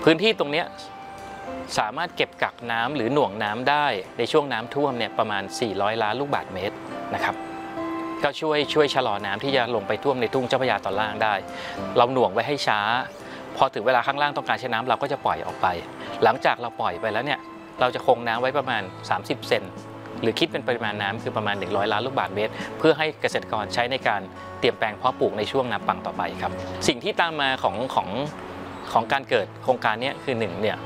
พื้นที่ตรงนี้สามารถเก็บกักน้ำหรือหน่วงน้ำได้ในช่วงน้ำท่วมเนี่ยประมาณ400 ล้านลูกบาศก์เมตรนะครับก็ช่วยชะลอน้ำที่จะลงไปท่วมในทุ่งเจ้าพระยาตอนล่างได้เราหน่วงไว้ให้ช้าพอถึงเวลาข้างล่างต้องการใช้น้ำเราก็จะปล่อยออกไปหลังจากเราปล่อยไปแล้วเนี่ยเราจะคงน้ำไว้ประมาณ30 เซนหรือคิดเป็นปริมาณน้ำคือประมาณ100 ล้านลูกบาศก์เมตรเพื่อให้เกษตรกรใช้ในการเตรียมแปลงเพาะปลูกในช่วงน้ำปังต่อไปครับสิ่งที่ตามมาของการเกิดโครงการนี้คือ1เนี่ย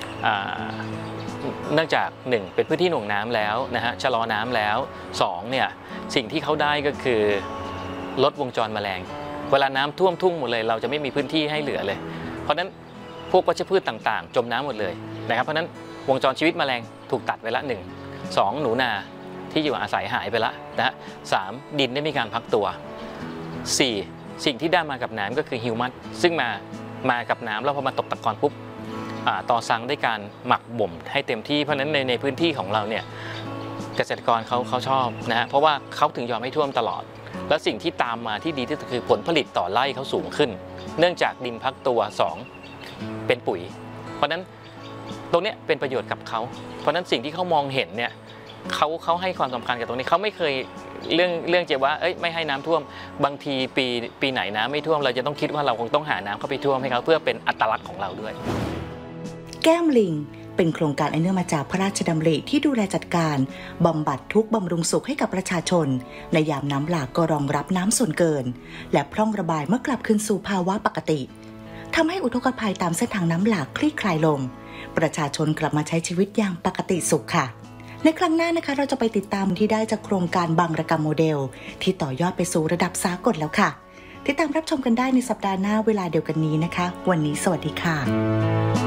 เนื่องจาก1เป็นพื้นที่หน่วงน้ำแล้วนะฮะชะลอน้ำแล้ว2เนี่ยสิ่งที่เขาได้ก็คือลดวงจรแมลงเวลาน้ำท่วมทุ่งหมดเลยเราจะไม่มีพื้นที่ให้เหลือเลยเพราะนั้นพวกวัชพืชต่างๆจมน้ำหมดเลยนะครับเพราะนั้นวงจรชีวิตแมลงถูกตัดไปละ1 2หนูนาที่อยู่อาศัยหายไปละนะฮะ3ดินได้มีการพักตัว4สิ่งที่ได้มากับน้ำก็คือฮิวมัสซึ่งมากับน้ำแล้วพอมาตกตะกอนปุ๊บต่อสังได้การหมักบ่มให้เต็มที่เพราะนั้นในพื้นที่ของเราเนี่ยเกษตรกรเขาชอบนะฮะเพราะว่าเขาถึงยอมให้ท่วมตลอดแล้วสิ่งที่ตามมาที่ดีที่สุดคือผลผลิตต่อไร่เขาสูงขึ้นเนื่องจากดินพักตัว2เป็นปุ๋ยเพราะนั้นตรงนี้เป็นประโยชน์กับเขาเพราะนั้นสิ่งที่เขามองเห็นเนี่ยเขาให้ความสำคัญกับตรงนี้เขาไม่เคยเรื่องเจ๊ว่าไม่ให้น้ำท่วมบางทีปีไหนน้ำไม่ท่วมเราจะต้องคิดว่าเราคงต้องหาน้ำเข้าไปท่วมให้เขาเพื่อเป็นอัตลักษณ์ของเราด้วยแก้มลิงเป็นโครงการอันเนื่องมาจากพระราชดำริที่ดูแลจัดการบำบัดทุกข์บำรุงสุขให้กับประชาชนในยามน้ำหลากก็รองรับน้ำส่วนเกินและพร่องระบายเมื่อกลับคืนสู่ภาวะปกติทำให้อุทกภัยตามเส้นทางน้ำหลากคลี่คลายลงประชาชนกลับมาใช้ชีวิตอย่างปกติสุขค่ะในครั้งหน้านะคะเราจะไปติดตามที่ได้จากโครงการบางระกำโมเดลที่ต่อยอดไปสู่ระดับสากลแล้วค่ะติดตามรับชมกันได้ในสัปดาห์หน้าเวลาเดียวกันนี้นะคะวันนี้สวัสดีค่ะ